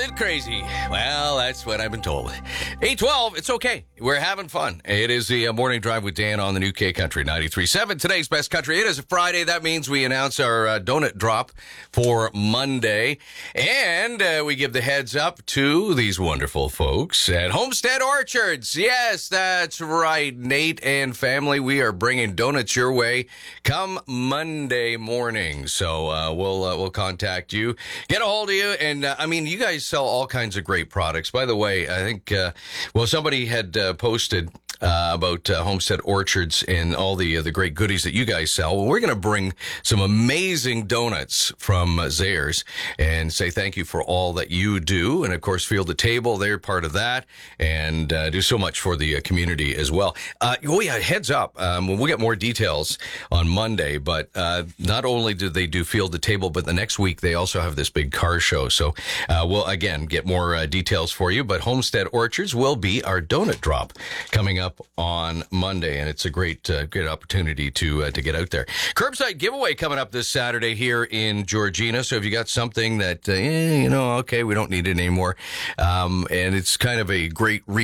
it crazy? Well, that's what I've been told. 8:12, it's okay. We're having fun. It is the Morning Drive with Dan on the new K Country 93.7. Today's best country. It is a Friday. That means we announce our donut drop for Monday. And we give the heads up to these wonderful folks at Homestead Orchards. Yes, that's right. Nate and family, we are bringing donuts your way come Monday morning. So we'll contact you, get a hold of you. And I mean, you guys sell all kinds of great products. By the way, I think, somebody had posted about Homestead Orchards and all the great goodies that you guys sell. Well, we're going to bring some amazing donuts from Zayre's and say thank you for all that you do. And, of course, Field to Table, they're part of that and do so much for the community as well. Heads up. We'll get more details on Monday, but not only do they do Field to Table, but the next week they also have this big car show. So we'll, again, get more details for you. But Homestead Orchards will be our donut drop coming up on Monday, and it's a great opportunity to get out there. Curbside giveaway coming up this Saturday here in Georgina. So if you got something that, okay, we don't need it anymore, and it's kind of a great